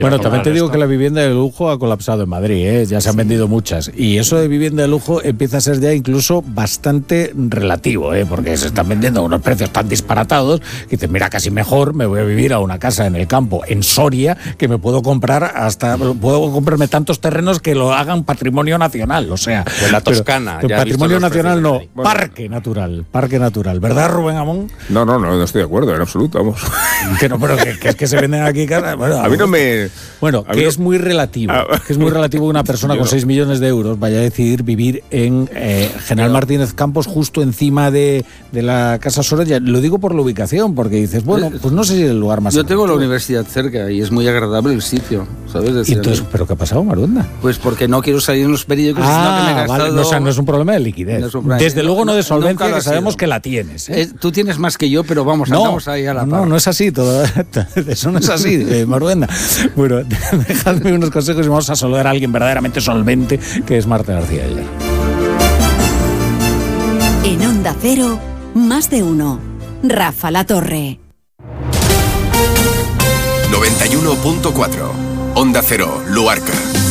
Bueno, también te digo que la vivienda de lujo ha colapsado en Madrid, ¿eh? Ya se han vendido muchas. Y eso de vivienda de lujo empieza a ser ya incluso bastante relativo, ¿eh? Porque se están vendiendo a unos precios tan disparatados que dices, mira, casi mejor me voy a vivir a una casa en el campo, en Soria, que me puedo comprarme tantos terrenos que lo hagan patrimonio nacional. O sea, en la Toscana. Pero, patrimonio nacional no, bueno, parque natural. ¿Verdad, Rubén Amón? No estoy de acuerdo, en absoluto, vamos. Que no, pero que es que se venden aquí casas. Bueno, a mí no me... Bueno, que es muy relativo. Que es muy relativo que una persona con 6 millones de euros vaya a decidir vivir en General Martínez Campos, justo encima de la Casa Soraya. Lo digo por la ubicación, porque dices, bueno, pues no sé si es el lugar más... Yo tengo la universidad cerca y es muy agradable el sitio, ¿sabes? Decir, entonces, ¿pero qué ha pasado, Maruenda? Pues porque no quiero salir en los periódicos. Que me he gastado... vale. No, o sea, no es un problema de liquidez. No desde luego no de solvencia, que sabemos que la tienes. Tú tienes más que yo, pero vamos, andamos ahí a la par. No es así, eso no es así, Maruenda. Bueno, dejadme unos consejos y vamos a saludar a alguien verdaderamente solvente, que es Marta García Ayer. En Onda Cero, más de uno. Rafa Latorre. 91.4 Onda Cero, Luarca.